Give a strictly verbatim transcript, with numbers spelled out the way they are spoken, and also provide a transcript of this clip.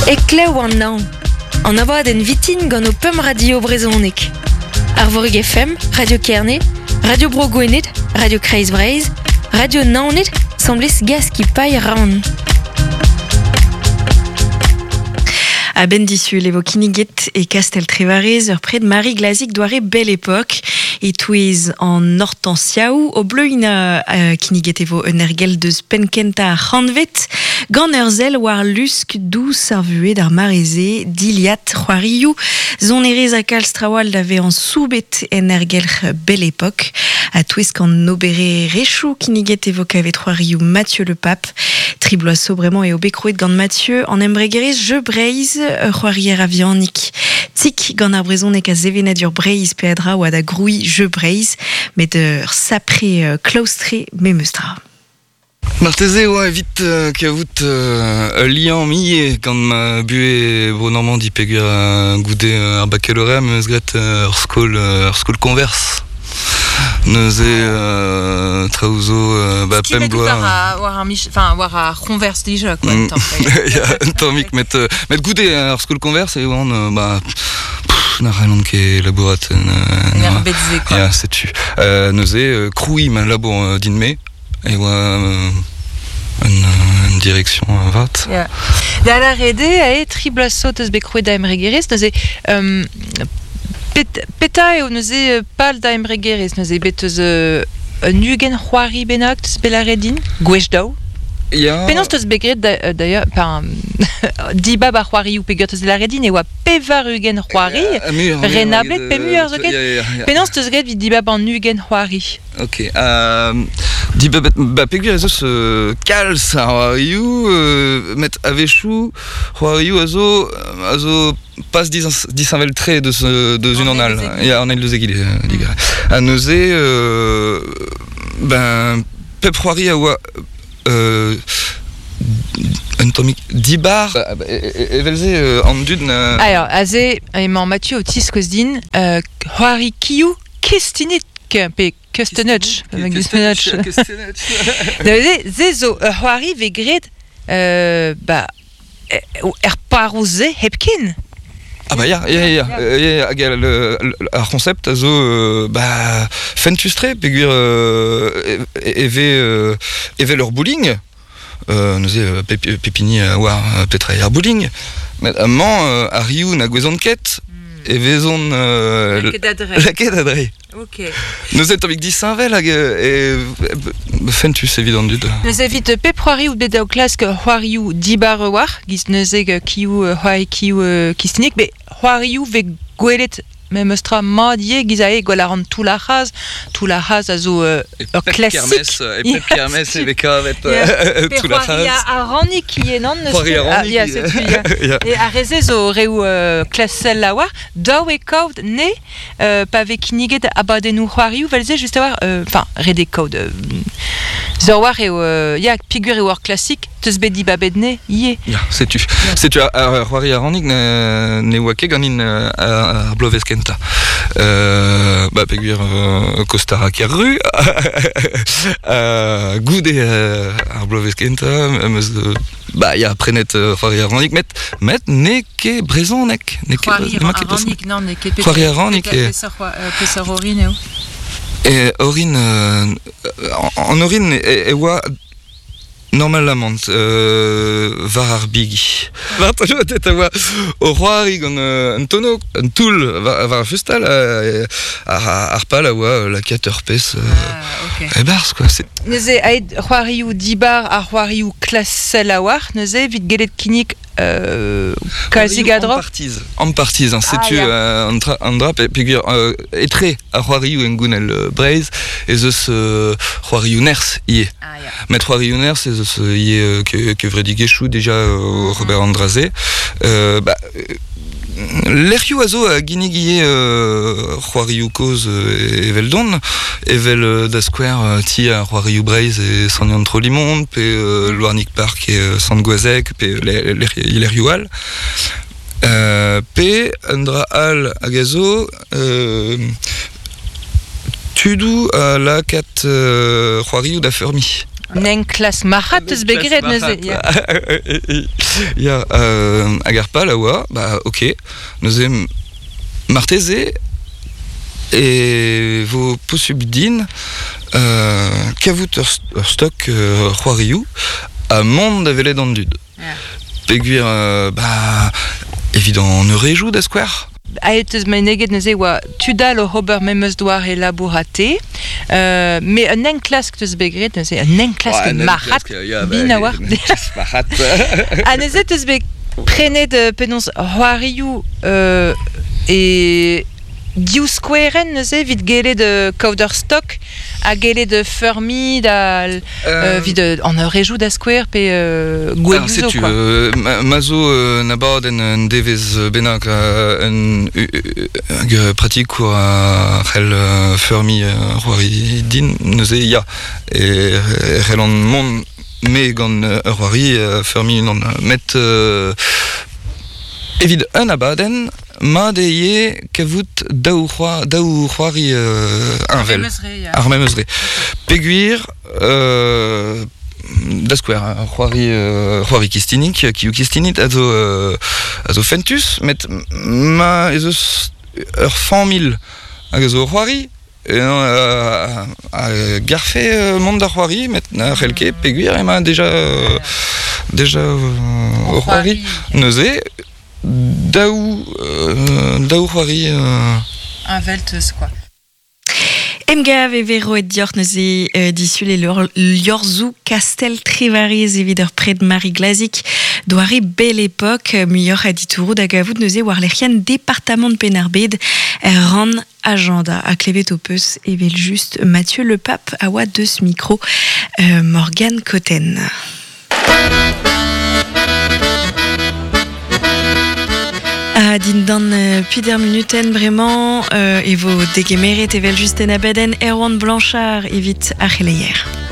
E kleu an naon. An avad en vitin gant o pem radio brezhoneg. Arvorug F M, Radio Kerne, Radio Brogouened, Radio Kreiz Breiz, Radio Naoned, semblez gas ki paille raon. À Bendisu, les Kiniget et Casteltrévarez, ur près de Marie Glazik doare belle époque. Et touiz en hortensiaou, au bleuina euh, Kiniget evo un ergel de Spenkenta Hanvet, gant ur zel war lusk dou sarvuet ar mareze, diliat c'hoariou, zon erez a kalstrawal d'ave en soubet en ergel belle époque. A touiz kan nobere rechou Kiniget evo kavet c'hoariou Mathieu le Pape, tribloa sobrement et au becroet gant Mathieu, en embregerez je breiz, c'hoarier avianik. Tik gant ar brezonek a zevenadur breiz peadra ou a da groui je breiz, met ur sapre claustre memeustra. Marteze oa evit uh, kavout uh, liant mie gant ma bue bro Normandie pegur uh, goude uh, ar baccalauréat meus gret uh, ur skol uh, ur skol konvers. Neuze uh, traouzo uh, ba pem bloa. War ar mich, enfin war ar konvers dija quoi. Ya, un tammik met uh, met goude ar skol konvers e oan uh, ba na renon ket labourat na betze quoi. Ya, setu. Euh, neuze uh, kroui ma labour uh, din me e oa uh, une direction uh, vat. Ya. Da la rede a e triblaso teus bekroe da emregerez, neuze um, Pet, peta eo neuze pal da emregerez, neuze bet eus uh, un ugen c'hoari bennak teus belaredin, gwech daou. Ya. Penans teus begret d'ailleurs, par dibab ar c'hoari ou pegur teus belaredin, e oa pevar ugen c'hoari, renablet pemuer zo ket. Penans teus gret vid dibab an ugen c'hoari. Ok. Euh, dibab ba pegur ez eus uh, kalz ar c'hoariou, uh, met avechou c'hoariou a zo a zo pas disanvel tre de ce de une annal. Il y a on a le zegil diga. A neuze euh, ben pep c'hoari a oa euh un tomik dibar evelze an dud na. Alors aze emañ Mathieu otis koz din c'hoari kiou kestinit pe kestenutch kestenutch ze zo c'hoari ve gret ba er parouze hepkin. Ah bah ya ya ya ya hag ar concept a zo euh, bah fentustre pegur euh, eve eve leur bowling euh, neuze pepini a war petra ar bowling met amant a riou na gwezon ket eve zon la ket adre. Ok. Neuze tomik disanvel hag e fentus evident dud. Neuze vit pep c'hoari ou bet ao klask c'hoariou dibar war, giz neuze kiou c'hoari kiou kistinik, bet c'hoariou ve gwelet me meustra madie giz ae gwell a ran tout la raz, tout la raz a zo ur klasik. E pep kermes e ve kavet tout la raz. C'hoari a rannik ki enan neus. C'hoari a rannik. Ya, setu, ya. E a reze zo reu klasel la war, daou e kaout ne pa ve kiniget abadennou c'hoariou velze just a war, enfin, rede kaout. Zor war eo, ya, pigur eo ar klasik, teus bet dibabet ne, ie. Ya, setu. Setu ar c'hoari a rannik ne oa ket gant in ar blovezkenta. Euh, bah pegur euh, Costara kerru euh, goude euh, ar blovezkenta meus euh, bah ya prenet c'hoari a rannik met met ne ket brezonek ne ket rannik non ne ket c'hoari a rannik e peseur orin eo. E orin euh, en orin e oa normalement euh, var ar bigi. Var tono tet a oa o c'hoari gant un tono, un toul var ar festal ar, ar pal a oa lakat ur pez e barz quoi. Neuze aed c'hoariou dibar ar c'hoariou klasel a war, neuze vit gelet kinik euh, kalzig a drop. En partiz, en partiz, hein, setu ah, yeah. an dra pegur euh, etre ar c'hoariou en gounel euh, breiz ez eus euh, c'hoariou ners ie. Ah, yeah. Met c'hoariou ners ez eus ie euh, ke, ke vredi gechou deja euh, Robert Andraze. Euh, bah, L'erioù a zo a ginnig euh, c'hoariou koz euh, evel don, evel euh, da skouer euh, ti a c'hoariou breiz e Sannian Trolimont, pe euh, Loarnik Park e euh, Sant Goazek, pe l'erioù al. Euh, pe un dra al hag a zo euh, tudou a lakat euh, c'hoariou da feurmi. Nen klas mahat eus begret neuze. Ya, euh, agar pa la oa, bah ok, neuze marteze et vos possibles din euh, kavout ur, ur stock euh, c'hoarioù a mont da velet an dud. Yeah. Peguir, euh, bah, évident, ne réjoue da square. Aet eus meneget neuze oa tudal o hober memeus doar e labourate, euh, mais un enklask eus begret neuze, un enklask mahat, bin a war. A neuze eus be prenet penons c'hoarioù euh, et diou squaren neuze vid gele de coder stock a gele de fermi da euh, euh, vid an ur rejoù da square pe euh, gouelouzo quoi. Euh, mazo euh, nabord en, en devez bennak uh, en uh, pratik ou a rel uh, fermi c'hoari uh, din neuze ya e rel an mont me gant ur c'hoari uh, fermi non met uh, evid un abaden ma deie kavout daou daou c'hoari euh, anvel ar memeusre peguir euh, da square c'hoari euh, c'hoari kistinik ki kistinit a zo euh, a zo fentus met ma ez eus ur cent mille hag zo c'hoari et euh, a garfe euh, mont da c'hoari met na c'helke peguir ema deja euh, deja euh, c'hoari neuze daou euh, daou c'hoari euh... un velteus quoi. Emgav e vero et dior neuze euh, dissul e liorzou Castel Trevariz evit ur pred Marie Glazik doare belle époque muioc'h a ditourou da gavout neuze war lerc'hian département de Penarbed er ran agenda a klevet o peus evel just Mathieu Le Pape a oa deus micro euh, Morgane Cotten. A din dan uh, pider minuten bremañ euh, e vo degemeret evel just en abaden Erwan Blanchard evit ar c'heleier.